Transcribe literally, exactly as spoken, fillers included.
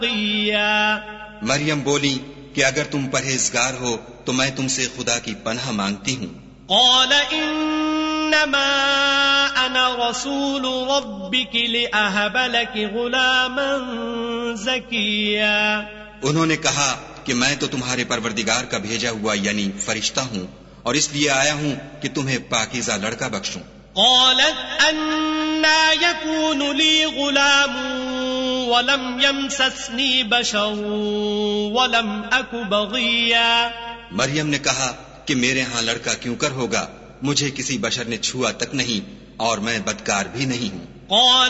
मरियम बोली कि अगर तुम परहेजगार हो तो मैं तुमसे खुदा की पनाह मांगती हूँ। क़ाल इन्नमा अना रसूल रब्बिकी लिअहब लकी गुलामन ज़किया। उन्होंने कहा कि मैं तो तुम्हारे परवरदिगार का भेजा हुआ यानी फरिश्ता हूँ और इसलिए आया हूँ कि तुम्हें पाकीज़ा लड़का बख्शूं। क़ालत अन्ना यकूनु ली गुलामुन वलम यमससनी बशरुन वलम अकु बग़िया। मरियम ने कहा कि मेरे यहाँ लड़का क्यों कर होगा, मुझे किसी बशर ने छुआ तक नहीं और मैं बदकार भी नहीं हूँ।